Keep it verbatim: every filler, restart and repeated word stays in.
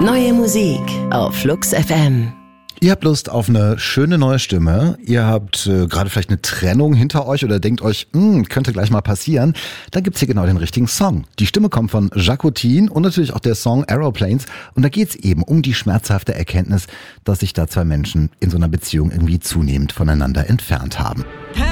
Neue Musik auf Flux F M. Ihr habt Lust auf eine schöne neue Stimme, ihr habt äh, gerade vielleicht eine Trennung hinter euch oder denkt euch, hm, könnte gleich mal passieren, dann gibt's hier genau den richtigen Song. Die Stimme kommt von Jacotin und natürlich auch der Song Aeroplanes und da geht's eben um die schmerzhafte Erkenntnis, dass sich da zwei Menschen in so einer Beziehung irgendwie zunehmend voneinander entfernt haben.